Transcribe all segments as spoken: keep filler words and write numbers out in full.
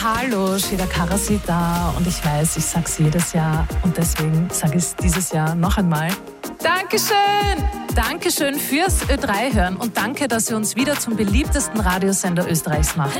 Hallo, Shida Karasi da und ich weiß, ich sag's jedes Jahr und deswegen sage ich es dieses Jahr noch einmal. Dankeschön! Dankeschön fürs Ö drei hören und danke, dass ihr uns wieder zum beliebtesten Radiosender Österreichs macht.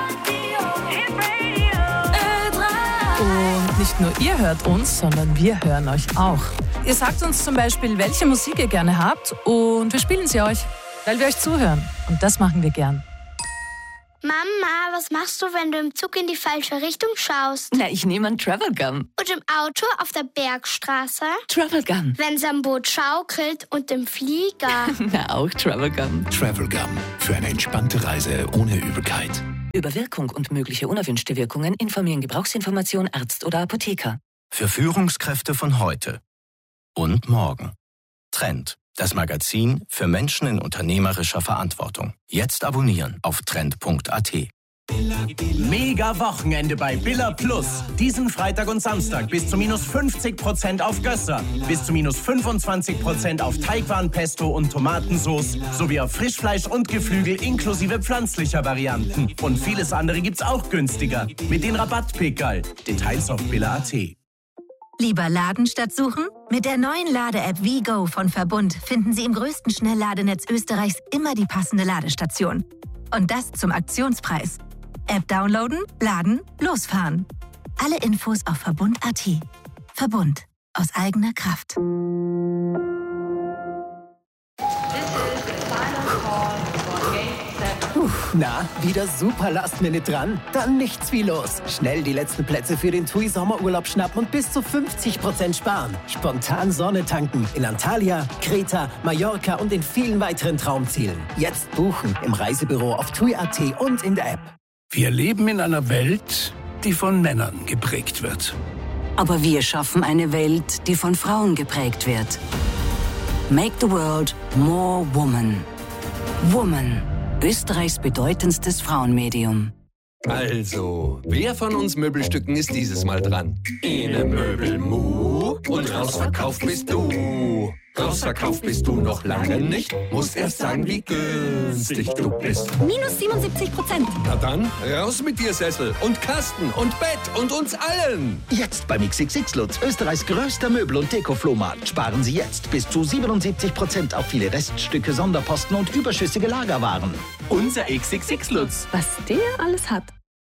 Und nicht nur ihr hört uns, sondern wir hören euch auch. Ihr sagt uns zum Beispiel, welche Musik ihr gerne habt und wir spielen sie euch, weil wir euch zuhören. Und das machen wir gern. Mama, was machst du, wenn du im Zug in die falsche Richtung schaust? Na, ich nehme einen Travel Gun. Und im Auto auf der Bergstraße? Travel Gun. Wenn's am Boot schaukelt und im Flieger? Na, auch Travel Gun. Travel Gun. Für eine entspannte Reise ohne Übelkeit. Über Wirkung und mögliche unerwünschte Wirkungen informieren Gebrauchsinformation Arzt oder Apotheker. Für Führungskräfte von heute und morgen. Trend. Das Magazin für Menschen in unternehmerischer Verantwortung. Jetzt abonnieren auf trend punkt a t. Mega Wochenende bei Billa Plus. Diesen Freitag und Samstag bis zu minus fünfzig Prozent auf Gösser, bis zu minus fünfundzwanzig Prozent auf Teigwarenpesto und Tomatensauce sowie auf Frischfleisch und Geflügel inklusive pflanzlicher Varianten. Und vieles andere gibt's auch günstiger mit den Rabattpickerl. Details auf billa punkt a t. Lieber laden statt suchen? Mit der neuen Lade-App WeGo von Verbund finden Sie im größten Schnellladenetz Österreichs immer die passende Ladestation. Und das zum Aktionspreis. App downloaden, laden, losfahren. Alle Infos auf verbund punkt a t. Verbund. Aus eigener Kraft. Na, wieder super Last Minute dran? Dann nichts wie los. Schnell die letzten Plätze für den T U I Sommerurlaub schnappen und bis zu fünfzig Prozent sparen. Spontan Sonne tanken in Antalya, Kreta, Mallorca und in vielen weiteren Traumzielen. Jetzt buchen im Reisebüro auf T U I punkt a t und in der App. Wir leben in einer Welt, die von Männern geprägt wird. Aber wir schaffen eine Welt, die von Frauen geprägt wird. Make the world more woman. Woman. Österreichs bedeutendstes Frauenmedium. Also, wer von uns Möbelstücken ist dieses Mal dran? Ene Möbelmu und rausverkauft bist du. Rausverkauft bist du noch lange nicht. Musst erst sagen, wie günstig du bist. Minus siebenundsiebzig Prozent. Na dann, raus mit dir, Sessel und Kasten und Bett und uns allen. Jetzt beim X X X Lutz, Österreichs größter Möbel- und Deko-Flohmarkt. Sparen Sie jetzt bis zu siebenundsiebzig Prozent auf viele Reststücke, Sonderposten und überschüssige Lagerwaren. Unser X X X Lutz. Was der alles hat.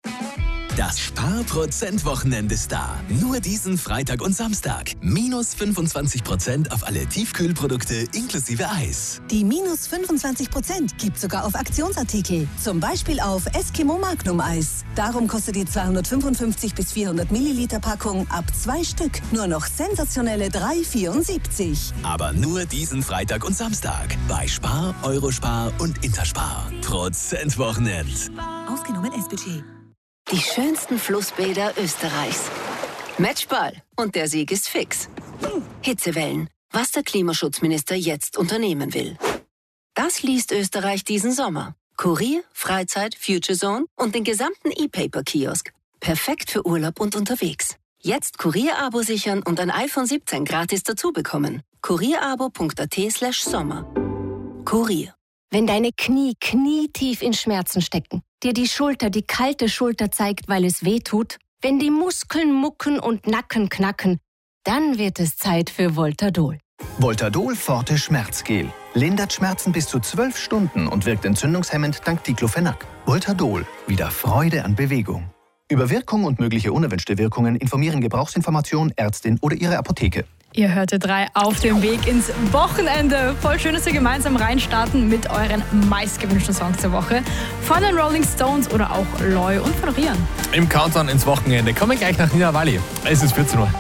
Das Sparprozent-Wochenende ist da. Nur diesen Freitag und Samstag. Minus fünfundzwanzig Prozent auf alle Tiefkühlprodukte inklusive Eis. Die minus fünfundzwanzig Prozent gibt sogar auf Aktionsartikel. Zum Beispiel auf Eskimo Magnum Eis. Darum kostet die zweihundertfünfundfünfzig bis vierhundert Milliliter Packung ab zwei Stück nur noch sensationelle drei vierundsiebzig. Aber nur diesen Freitag und Samstag. Bei Spar, Eurospar und Interspar. Prozent-Wochenend. Ausgenommen S-Budget. Die schönsten Flussbäder Österreichs. Matchball. Und der Sieg ist fix. Hitzewellen. Was der Klimaschutzminister jetzt unternehmen will. Das liest Österreich diesen Sommer. Kurier, Freizeit, Future Zone und den gesamten E-Paper-Kiosk. Perfekt für Urlaub und unterwegs. Jetzt Kurier-Abo sichern und ein iPhone siebzehn gratis dazu bekommen. kurierabo punkt a t slash sommer. Kurier. Wenn deine Knie knietief in Schmerzen stecken, dir die Schulter die kalte Schulter zeigt, weil es weh tut, wenn die Muskeln mucken und Nacken knacken, dann wird es Zeit für Voltadol. Voltadol Forte Schmerzgel. Lindert Schmerzen bis zu zwölf Stunden und wirkt entzündungshemmend dank Diclofenac. Voltadol. Wieder Freude an Bewegung. Über Wirkung und mögliche unerwünschte Wirkungen informieren Gebrauchsinformation, Ärztin oder Ihre Apotheke. Ihr hörte drei auf dem Weg ins Wochenende. Voll schön, dass ihr gemeinsam reinstarten mit euren meistgewünschten Songs der Woche. Von den Rolling Stones oder auch Loy und von Rian. Im Countdown ins Wochenende kommen wir gleich nach Nina Walli. Es ist vierzehn Uhr.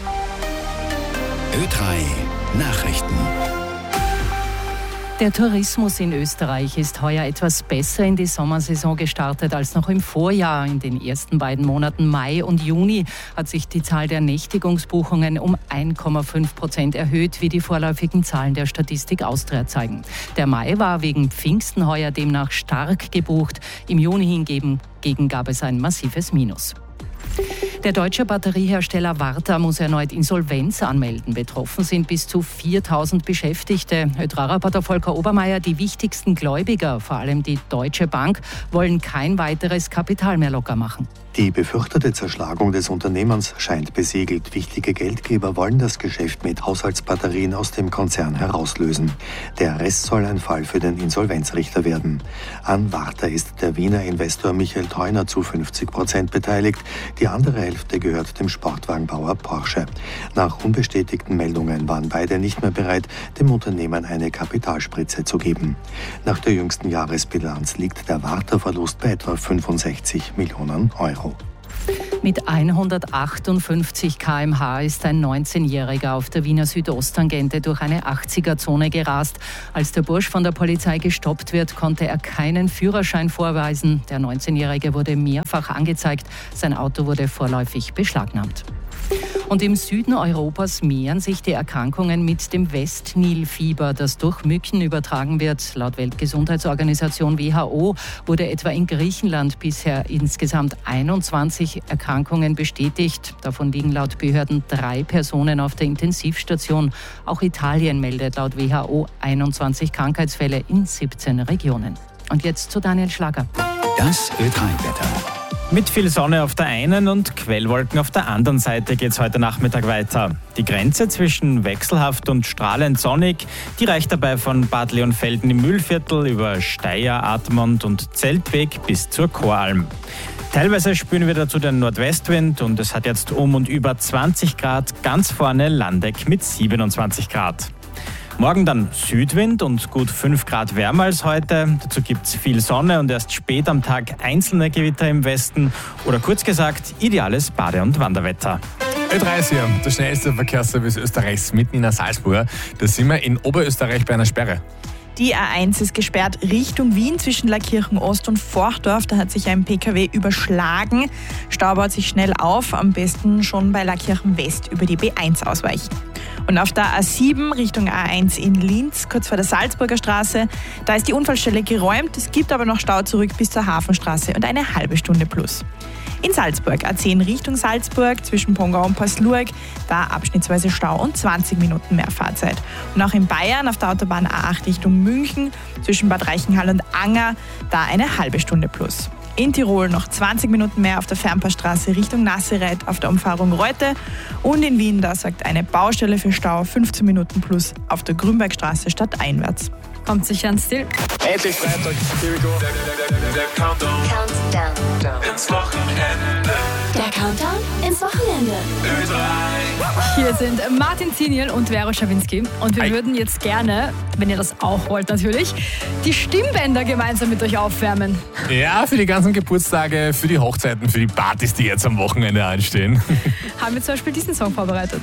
Ö drei Nachrichten. Der Tourismus in Österreich ist heuer etwas besser in die Sommersaison gestartet als noch im Vorjahr. In den ersten beiden Monaten Mai und Juni hat sich die Zahl der Nächtigungsbuchungen um ein Komma fünf Prozent erhöht, wie die vorläufigen Zahlen der Statistik Austria zeigen. Der Mai war wegen Pfingsten heuer demnach stark gebucht. Im Juni hingegen gab es ein massives Minus. Der deutsche Batteriehersteller Varta muss erneut Insolvenz anmelden. Betroffen sind bis zu viertausend Beschäftigte. Ö drei-Reporter Volker Obermeier, die wichtigsten Gläubiger, vor allem die Deutsche Bank, wollen kein weiteres Kapital mehr locker machen. Die befürchtete Zerschlagung des Unternehmens scheint besiegelt. Wichtige Geldgeber wollen das Geschäft mit Haushaltsbatterien aus dem Konzern herauslösen. Der Rest soll ein Fall für den Insolvenzrichter werden. An Warta ist der Wiener Investor Michael Theuner zu fünfzig Prozent beteiligt. Die andere Hälfte gehört dem Sportwagenbauer Porsche. Nach unbestätigten Meldungen waren beide nicht mehr bereit, dem Unternehmen eine Kapitalspritze zu geben. Nach der jüngsten Jahresbilanz liegt der Warta-Verlust bei etwa fünfundsechzig Millionen Euro. Mit hundertachtundfünfzig Kilometer pro Stunde ist ein neunzehnjähriger auf der Wiener Südosttangente durch eine achtziger-Zone gerast. Als der Bursch von der Polizei gestoppt wird, konnte er keinen Führerschein vorweisen. Der neunzehnjährige wurde mehrfach angezeigt. Sein Auto wurde vorläufig beschlagnahmt. Und im Süden Europas mehren sich die Erkrankungen mit dem Westnilfieber, das durch Mücken übertragen wird. Laut Weltgesundheitsorganisation W H O wurde etwa in Griechenland bisher insgesamt einundzwanzig Erkrankungen bestätigt. Davon liegen laut Behörden drei Personen auf der Intensivstation. Auch Italien meldet laut W H O einundzwanzig Krankheitsfälle in siebzehn Regionen. Und jetzt zu Daniel Schlager. Das Ö drei Wetter. Mit viel Sonne auf der einen und Quellwolken auf der anderen Seite geht es heute Nachmittag weiter. Die Grenze zwischen wechselhaft und strahlend sonnig, die reicht dabei von Bad Leonfelden im Mühlviertel über Steyr, Admont und Zeltweg bis zur Choralm. Teilweise spüren wir dazu den Nordwestwind und es hat jetzt um und über zwanzig Grad, ganz vorne Landeck mit siebenundzwanzig Grad. Morgen dann Südwind und gut fünf Grad wärmer als heute. Dazu gibt es viel Sonne und erst spät am Tag einzelne Gewitter im Westen. Oder kurz gesagt, ideales Bade- und Wanderwetter. Ö drei ist hier, der schnellste Verkehrsservice Österreichs mitten in der Salzburger. Da sind wir in Oberösterreich bei einer Sperre. Die A eins ist gesperrt Richtung Wien zwischen Lackirchen Ost und Forchdorf. Da hat sich ein P K W überschlagen. Stau baut sich schnell auf. Am besten schon bei Lackirchen West über die B eins ausweichen. Und auf der A sieben Richtung A eins in Linz, kurz vor der Salzburger Straße, da ist die Unfallstelle geräumt. Es gibt aber noch Stau zurück bis zur Hafenstraße und eine halbe Stunde plus. In Salzburg, A zehn Richtung Salzburg, zwischen Pongau und Passlurg, da abschnittsweise Stau und zwanzig Minuten mehr Fahrzeit. Und auch in Bayern auf der Autobahn A acht Richtung München, zwischen Bad Reichenhall und Anger, da eine halbe Stunde plus. In Tirol noch zwanzig Minuten mehr auf der Fernpassstraße Richtung Nazareth auf der Umfahrung Reute. Und in Wien, da sorgt eine Baustelle für Stau, fünfzehn Minuten plus auf der Grünbergstraße stadteinwärts. Kommt sicher ans Ziel. Endlich Freitag, here we go. Der, der, der, der Countdown. Countdown. Ins Wochenende. Der Countdown ins Wochenende. Ö drei. Hier sind Martin Ziniel und Vero Schawinski. Und wir Hi. würden jetzt gerne, wenn ihr das auch wollt natürlich, die Stimmbänder gemeinsam mit euch aufwärmen. Ja, für die ganzen Geburtstage, für die Hochzeiten, für die Partys, die jetzt am Wochenende anstehen. Haben wir zum Beispiel diesen Song vorbereitet.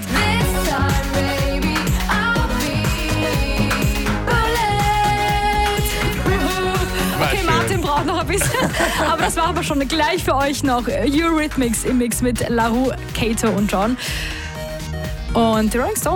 Okay, Martin braucht noch ein bisschen, aber das machen wir schon gleich für euch noch. Eurythmics im Mix mit Laru, Kato und John. Und die Rolling Stones.